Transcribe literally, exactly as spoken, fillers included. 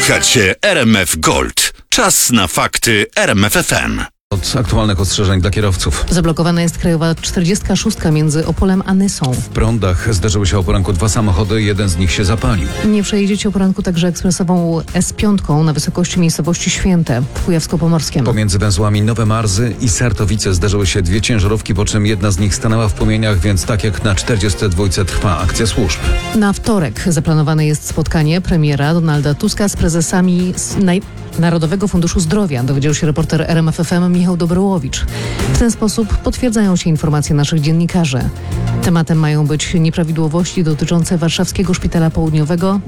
Słuchacie R M F Gold. Czas na fakty R M F F M. Od aktualnych ostrzeżeń dla kierowców. Zablokowana jest krajowa czterdziestka szóstka między Opolem a Nysą. W Prądach zderzyły się o poranku dwa samochody, jeden z nich się zapalił. Nie przejedziecie o poranku także ekspresową S pięć na wysokości miejscowości Święte w Kujawsko-Pomorskiem. Pomiędzy węzłami Nowe Marzy i Sartowice zderzyły się dwie ciężarówki, po czym jedna z nich stanęła w płomieniach, więc tak jak na czterdziestce dwójce trwa akcja służb. Na wtorek zaplanowane jest spotkanie premiera Donalda Tuska z prezesami z naj... Narodowego Funduszu Zdrowia, dowiedział się reporter R M F F M Michał Dobrołowicz. W ten sposób potwierdzają się informacje naszych dziennikarzy. Tematem mają być nieprawidłowości dotyczące Warszawskiego Szpitala Południowego